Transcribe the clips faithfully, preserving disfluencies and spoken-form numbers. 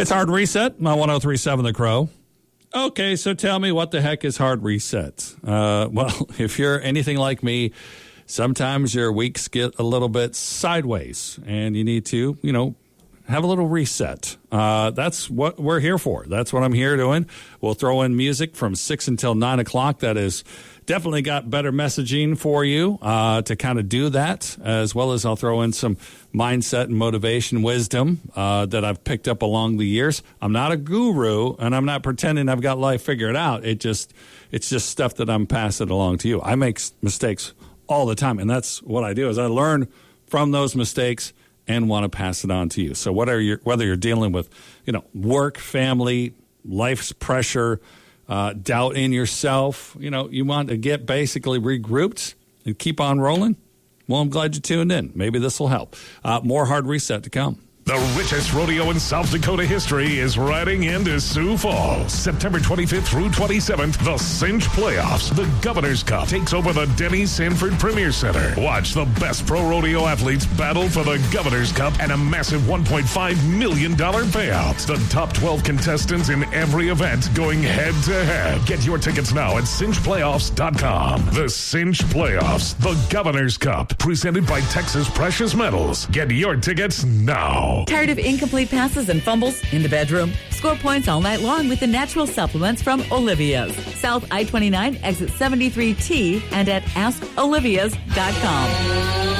It's Hard Reset, my one oh three point seven The Crow. Okay, so tell me, what the heck is Hard Reset? Uh, well, if you're anything like me, sometimes your weeks get a little bit sideways, and you need to, you know, have a little reset. Uh, that's what we're here for. That's what I'm here doing. We'll throw in music from six until nine o'clock. That is definitely got better messaging for you uh, to kind of do that, as well as I'll throw in some mindset and motivation wisdom uh, that I've picked up along the years. I'm not a guru, and I'm not pretending I've got life figured out. It just, it's just stuff that I'm passing along to you. I make mistakes all the time, and that's what I do, is I learn from those mistakes and want to pass it on to you. So whatever you're, whether you're dealing with, you know, work, family, life's pressure, uh, doubt in yourself, you know, you want to get basically regrouped and keep on rolling, well, I'm glad you tuned in. Maybe this will help. Uh, more Hard Reset to come. The richest rodeo in South Dakota history is riding into Sioux Falls. September twenty-fifth through twenty-seventh, the Cinch Playoffs. The Governor's Cup takes over the Denny Sanford Premier Center. Watch the best pro rodeo athletes battle for the Governor's Cup and a massive one point five million dollars payout. The top twelve contestants in every event going head-to-head. Get your tickets now at cinch playoffs dot com. The Cinch Playoffs, the Governor's Cup, presented by Texas Precious Metals. Get your tickets now. Tired of incomplete passes and fumbles in the bedroom? Score points all night long with the natural supplements from Olivia's. South I twenty-nine, exit seventy-three T, and at ask olivias dot com.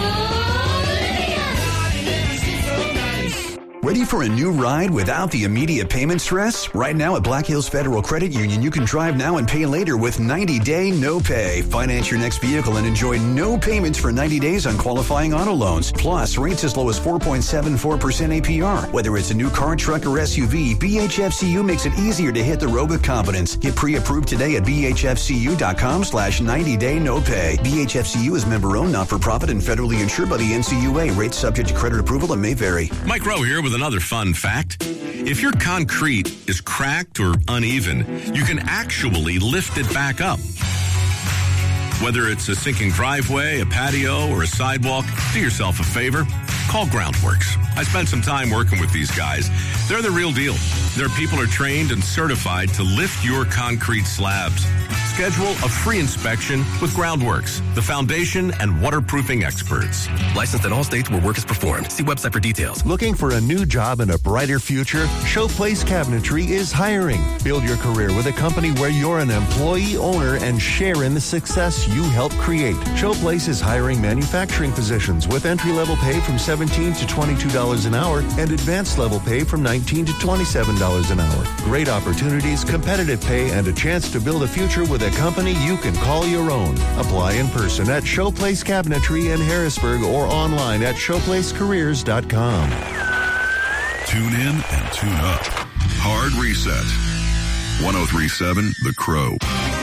Ready for a new ride without the immediate payment stress? Right now at Black Hills Federal Credit Union, you can drive now and pay later with ninety-day no pay. Finance your next vehicle and enjoy no payments for ninety days on qualifying auto loans. Plus, rates as low as four point seven four percent A P R. Whether it's a new car, truck, or S U V, B H F C U makes it easier to hit the road with confidence. Get pre-approved today at B H F C U dot com slash ninety day no pay. B H F C U is member-owned, not-for-profit, and federally insured by the N C U A. Rates subject to credit approval and may vary. Mike Rowe here with another fun fact. If your concrete is cracked or uneven, you can actually lift it back up. Whether it's a sinking driveway, a patio, or a sidewalk, do yourself a favor. Call Groundworks. I spent some time working with these guys. They're the real deal. Their people are trained and certified to lift your concrete slabs. Schedule a free inspection with Groundworks, the foundation and waterproofing experts. Licensed in all states where work is performed. See website for details. Looking for a new job and a brighter future? Showplace Cabinetry is hiring. Build your career with a company where you're an employee owner and share in the success you help create. Showplace is hiring manufacturing positions with entry-level pay from seventeen to twenty-two dollars an hour and advanced level pay from nineteen to twenty-seven dollars an hour. Great opportunities, competitive pay, and a chance to build a future with a company you can call your own. Apply in person at Showplace Cabinetry in Harrisburg or online at showplace careers dot com. Tune in and tune up. Hard Reset. one oh three point seven The Crow.